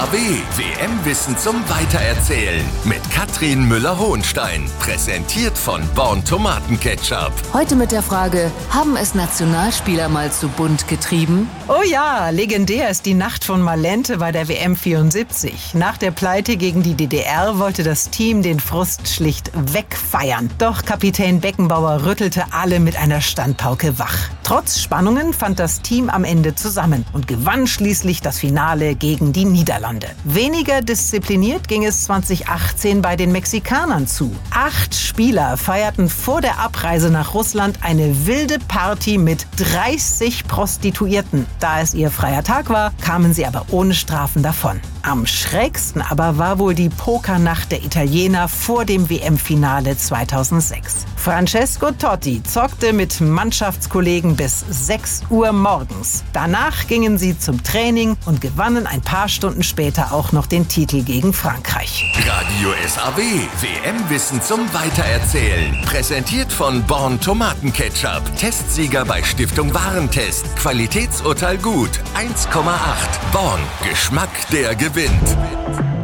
SAW, WM-Wissen zum Weitererzählen mit Katrin Müller-Hohenstein. Präsentiert von Born Tomatenketchup. Heute mit der Frage, haben es Nationalspieler mal zu bunt getrieben? Oh ja, legendär ist die Nacht von Malente bei der WM 74. Nach der Pleite gegen die DDR wollte das Team den Frust schlicht wegfeiern. Doch Kapitän Beckenbauer rüttelte alle mit einer Standpauke wach. Trotz Spannungen fand das Team am Ende zusammen und gewann schließlich das Finale gegen die Niederlande. Weniger diszipliniert ging es 2018 bei den Mexikanern zu. 8 Spieler feierten vor der Abreise nach Russland eine wilde Party mit 30 Prostituierten. Da es ihr freier Tag war, kamen sie aber ohne Strafen davon. Am schrägsten aber war wohl die Pokernacht der Italiener vor dem WM-Finale 2006. Francesco Totti zockte mit Mannschaftskollegen bis 6 Uhr morgens. Danach gingen sie zum Training und gewannen ein paar Stunden später auch noch den Titel gegen Frankreich. Radio SAW, WM-Wissen zum Weitererzählen. Präsentiert von Born Tomatenketchup. Testsieger bei Stiftung Warentest. Qualitätsurteil gut. 1,8. Born. Geschmack, der gewinnt.